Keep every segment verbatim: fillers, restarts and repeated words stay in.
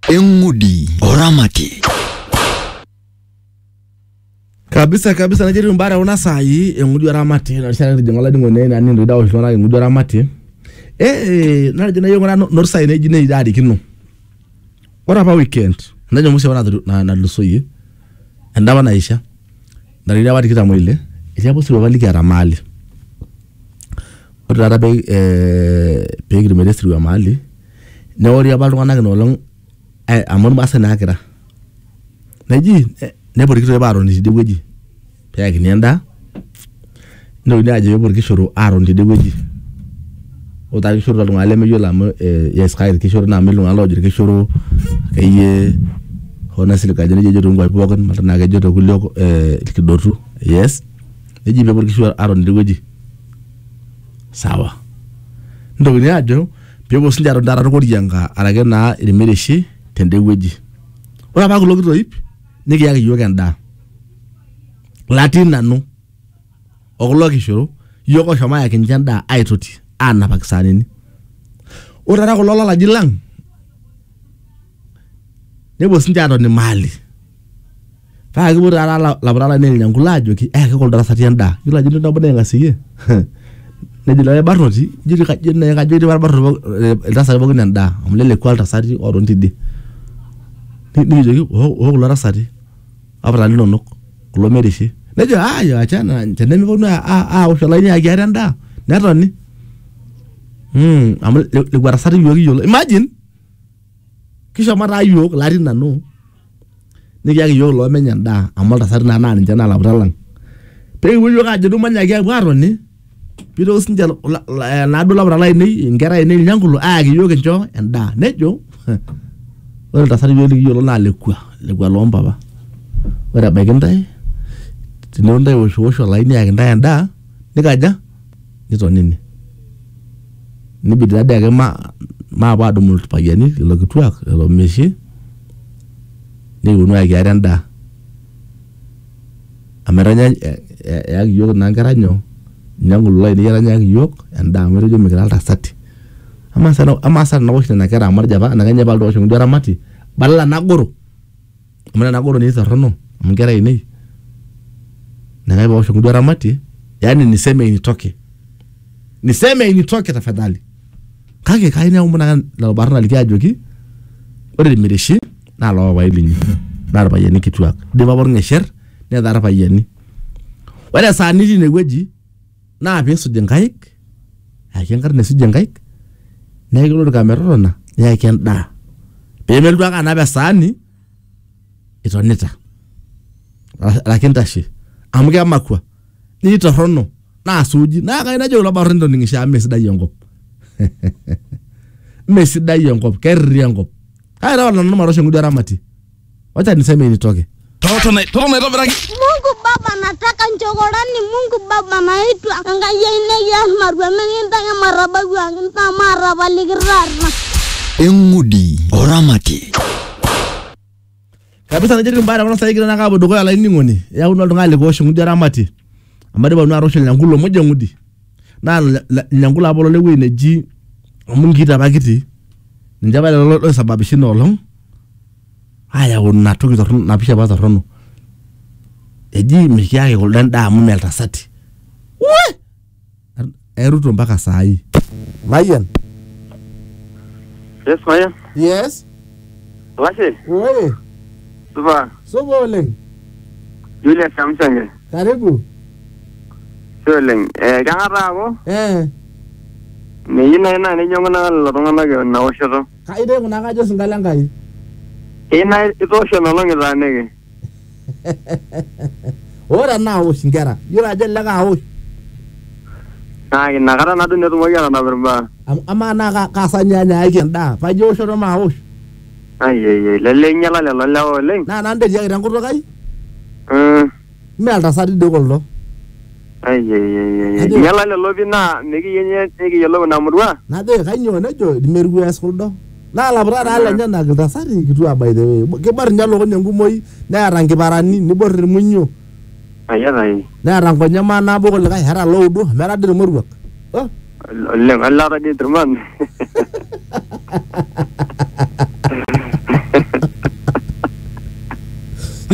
Engudi Oramati. Kabisa kabisa najeri mbara una sai Engudi Oramati na shana jingola dingone na nindo dawo shona Engudi Oramati. Eh na jina yongona nor sai ne jine idadi kinu. Ora pa weekend. Ndaje musi wana na na lusoyi. Ndaba naisha. Ndalira wati kita mwile. Isi hapo siwa wali kia mali. Ora dada pe eh pe ministry wa mali. Ne ori abalu wana no long eh amon basa na akira. Naji ne bori kito baro ni de weji. Pe akini enda. No ni aje bori kishoro aro ni de weji. O ta kishoro lo ngale me yola mo eh yes kai kishoro na melu ngalo jiri kishoro kayye hona silika jene jejo ngwa pokan matana ga joto kullo eh kidotu yes. Eji be bori kishoro aro ni de weji. Sawa. Ndo ni ajo People sinja ro dara ko yanga arage na ilimereshi tende weji. Ora ba ko logito ip nigi yagi yoga nda. Latin nanu. Oglogi shuru yoko shama ya kinjanda aitoti ana Pakistani ni. Ora ra ko lola la jilang. Nebo sinja ro ni mali. Fa ga bura la la bura ne nyangula joki eh ko dara satianda. Yula jindo na bode ngasiye. Nejila baroti jiri ka jenne ka jiri bar barro rasa bogu nanda amlele kwalta sari oron tidde ni ni jogi o o la rasati abra ni nonok lo medici nejo ayo achana tende mi bonu a a o shala ni agara nda neto ni hmm am le gwara sari yogi yolo imagine kisha mara yo lari nanu ni yagi yo lo menyanda amal sari na na ni jana la bralang pe wo yo ga jedu manya ga baro ni Pido sinja na dola brala ini ngera ini nyangulo agi yoge njo enda nejo. Ora tasari yoli yolo na lekwa lekwa lomba ba. Ora bagenda. Tinonda wo shosho la ini agi nda enda nikaja nito nini. Ni bidada ga ma ma ba do multi pagani lo kitwa lo meshi. Ni wono agi enda. Ameranya ya yoge na ngaranyo. Nyangulu la ni yara nyang yok anda mero jo migral rasati ama sana ama sana na woshna na kera marja ba na ganya baldo shung dara mati balla nagoro amana nagoro ni sarno mngera ini na ngai ba shung dara mati yani niseme initoke niseme initoke tafadhali kage kaina umuna la barna likia joki ore mireshi na lo wa ilinyi na ba yani kitwak de ba bor ngesher ne dara ba yani wala saniji ne gweji na pe su jengaik ya ken karne su jengaik ne gelo kamera na ya ken da pe mel dwa kana be sani itonita la ken tashi amuge makwa ni to hono na suji na ga ina jola barendo ningisha mesi da yongop mesi da yongop kerri yongop ai rawana no maro shengu dara mati wacha niseme ni toke toto na toto na robera Mungu baba nataka njogorani Mungu baba naitwa ngaya ine ya marwa menginta ya maraba gwa nta maraba ligirarna Engudi Oramati. Kabisa najeri mbara wana saikira na kabo dogo ala ini ngoni ya uno ngale ko shungu dara mati amade ba naro shel nyangulo moja ngudi na nyangula bolo le wine ji mungita bagiti njaba le lo sababu shino long aya wona toki to na pisha baza rono eji mikiake golden da mu melta sati we eruto mpaka sai Mayan. Yes Mayan. Yes Wache wewe Suba sobo oleng Julia Samsung karibu Soleng eh gangara ko eh ne yina na ne nyongona lo ngana ge na oshoto kaide kuna kajo singala ngai ina ito shono lo ngira nege ora na o singara yura jella ga o na ina gara na dunne to mogara na berba ama na ka kasanya nya yake nda fa jo shono ma o ay ay lalle nyala la la o leng na na nde jira ngurdo kai eh me alta sadi de gollo ay ay ay nyala la lo bina negi yenye negi yelo na murwa na de kanyo na jo di mergu eskoldo na la brada ala nyanda gilda sari kitu by the way ke bar nyalo ko nyangu moy na rangi barani ni bor munyo aya dai na rango nyama na bo ko kai hara lowdo mera de murwa oh leng alla ra di terman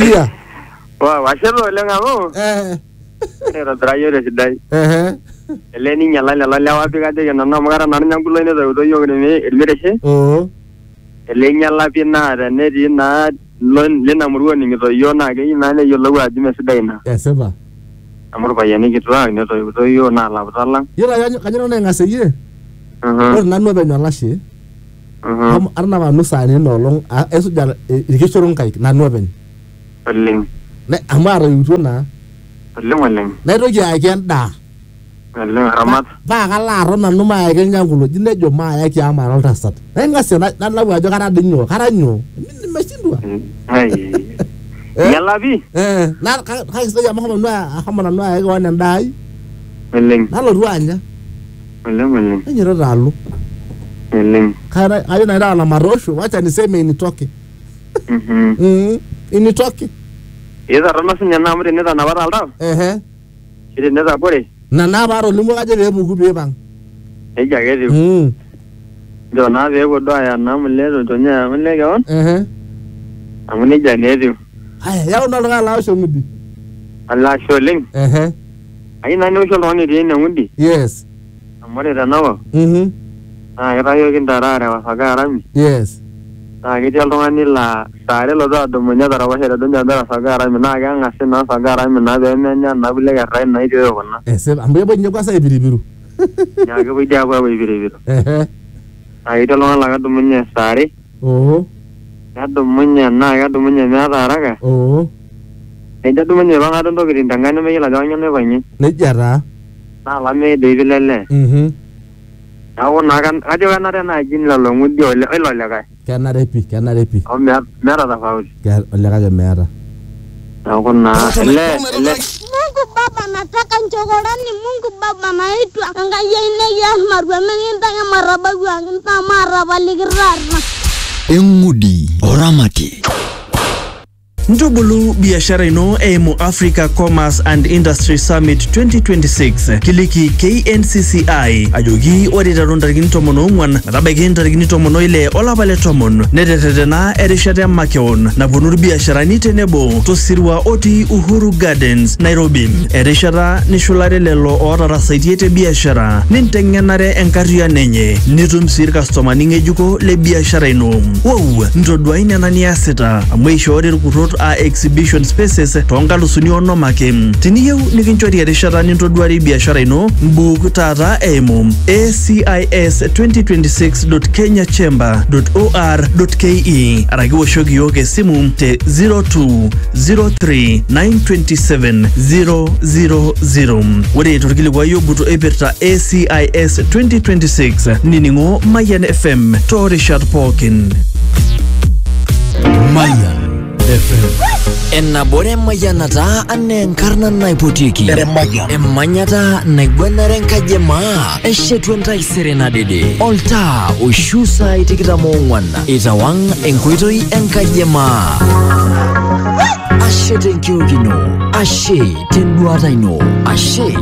Iya. Wah, wasero oleng amu. Eh. Ero drayo re sidai. Eh. Ele ni nyala nyala lewa pika te nana magara nana nyangulo ine to to yo ne elmereshe. Oh. Ele nyala pina re ne di na lon le na murwo ni to yo na ke ina ne yo lo wa dime sidai na. Esipa. Amur bayani kitwa ne to to yo na la batalang. Yira yanyo kanyano na ngaseyie. Mhm. Ore nanu openy olashe. Mhm. Arna manu sani nolong esuja irkishoro nkaik nanu openy. Oleng. Ne amara yuto na. Oleng oleng. Naitoki ayaki endaa. Oleng ramat. Paa kalo aton nanu maayaki nyangulo ji nejo maayaki amara oltasat. Naing'asie nalau ajo kara dii nyoo kara nyoo. Nimeshindwa. Ai. Nyala bi. Eh, na kake sidai amu ahomo nanu ahomo nanu ayaki keon endaa ai. Oleng. Nalotu anya. Oleng oleng. Nainyototo alo. Oleng. Kara ajo naenda na marosho wacha niseme initoke. Mhm. Mm, initoke. Ida rana sinya na amre ne da na bara alda. Ehe. Ire ne da bore. Na na baro limu kaje bebuku bebang. Eja ke di. Mm. Do na be go do ya na mle do to nya mle ga on. Ehe. Amune ja ne di. Aya yau na nga la sho ngudi. Allah sholing. Ehe. Ai na no sholo ni di ne ngundi. Yes. Amore da nawa. Mhm. Ah ira yo kin darare wa saga arami. Yes. Ah ke jal ngani la sare lo do do munya dara wa hera do nya dara saga arami na ga ngase na saga arami na be menya na bile ga rai na idio ko na. Ese ambe bo nyekwa sa ibiribiru. Nya ga bi dia ba bi bire bire. Ehe. Ah ito lo la ga do munya sare. Oh. Ya do munya na ga do munya na dara ga. Oh. Eja do munya ba ga do girin tangane me la ga nya ne banyi. Nejara. Na la me de bilele. Mhm. Awo na kan ajo kan are na jin la lo ngudi ole ole le ga. Kenare pi, kenare pi. O me mera da faul. Ole kake meeta. Awo na le le Mungu Baba, nataka nchokorani. Mungu Baba, naitwa Ngayene ya marwa menginta ya marabagu anginta marabalikirarna. Engudi Oramati. Ntubulu biashara ino eimu Africa Commerce and Industry Summit twenty twenty-six kiliki K N C C I ajoki ore taron tarikini tomon ong'uan metabaiki ntarikini tomon oile olapa le tomon netetetena erishata emakeon naponu irbiasharani tenebo tosirua otii Uhuru Gardens Nairobi, erishata nishulare lelo ootarasaitie te biashara ninteng'enare enkarriyiano enye nitum sii irkastomani ng'ejuko le biashara ino. Wow, ntoduai nena niasita amu eishoori irkurrot a exhibition spaces toonkalusuni onom ake. Teniyieu nikinchori erishata nintoduari biashara ino, mbuuk taata eimu A C I S twenty twenty-six dot kenya chamber dot or dot ke araki woshoki yiok esimu te zero two zero three nine two seven zero zero zero. Ore torkilikuai obuto eipirta A C I S twenty twenty-six nining'o Mayan F M toorishat pookin. Mayan F M. Enabore mayanata ane enkarna naipotiki emanyata naigwanare nkajema eshetu entaisere nadede olta oshusa itikitamo ong'uan itawang enkoitoi enkajema ashe tenkiokino ashe tenduata ino ashe